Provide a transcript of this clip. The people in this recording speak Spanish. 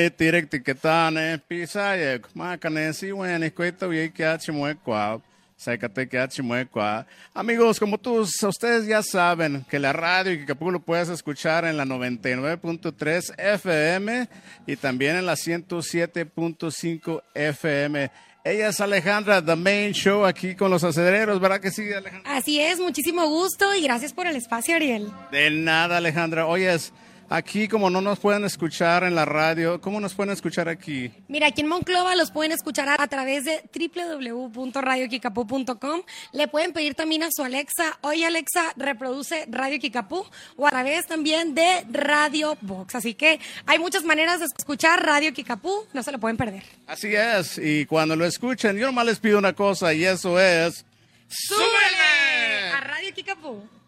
Direct tiquetane, pisaya, macanesi, bueno, cuento y que hachimuecua, sácate que hachimuecua. Amigos, como ustedes ya saben que la radio Kickapoo lo puedes escuchar en la 99.3 FM y también en la 107.5 FM. Ella es Alejandra, The Main Show, aquí con los acelereros, ¿verdad que sí, Alejandra? Así es, muchísimo gusto y gracias por el espacio, Ariel. De nada, Alejandra. Oyes, aquí como no nos pueden escuchar en la radio, ¿cómo nos pueden escuchar aquí? Mira, aquí en Monclova los pueden escuchar a través de www.radiokickapoo.com. Le pueden pedir también a su Alexa, oye Alexa, reproduce Radio Kickapoo, o a través también de Radio Box. Así que hay muchas maneras de escuchar Radio Kickapoo, no se lo pueden perder. Así es, y cuando lo escuchen, yo nomás les pido una cosa y eso es... ¡Súbele a Radio Kickapoo!